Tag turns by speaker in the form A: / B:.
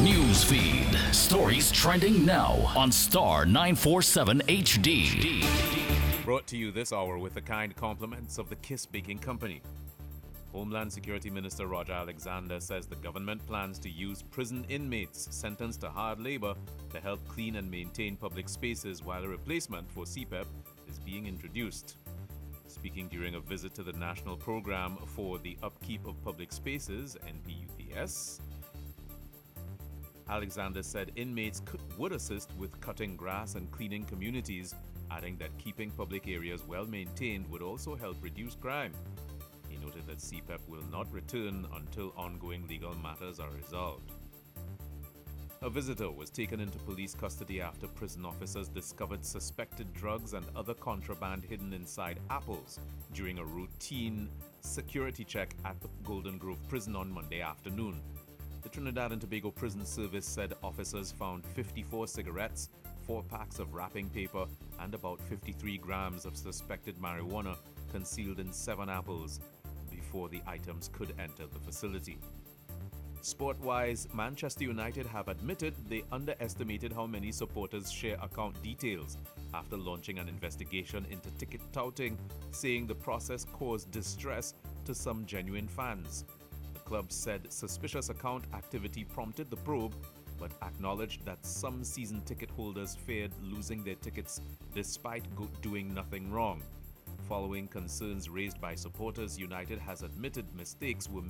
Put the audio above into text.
A: News feed. Stories trending now on Star 947 HD.
B: Brought to you this hour with the kind compliments of the Kiss Baking Company. Homeland Security Minister Roger Alexander says the government plans to use prison inmates sentenced to hard labor to help clean and maintain public spaces while a replacement for CPEP is being introduced. Speaking during a visit to the National Program for the Upkeep of Public Spaces, NPUPS, Alexander said inmates would assist with cutting grass and cleaning communities, adding that keeping public areas well maintained would also help reduce crime. He noted that CPEP will not return until ongoing legal matters are resolved. A visitor was taken into police custody after prison officers discovered suspected drugs and other contraband hidden inside apples during a routine security check at the Golden Grove prison on Monday afternoon. The Trinidad and Tobago Prison Service said officers found 54 cigarettes, 4 packs of wrapping paper, and about 53 grams of suspected marijuana concealed in 7 apples before the items could enter the facility. Sport-wise, Manchester United have admitted they underestimated how many supporters share account details after launching an investigation into ticket touting, saying the process caused distress to some genuine fans. The club said suspicious account activity prompted the probe, but acknowledged that some season ticket holders feared losing their tickets despite doing nothing wrong. Following concerns raised by supporters, United has admitted mistakes were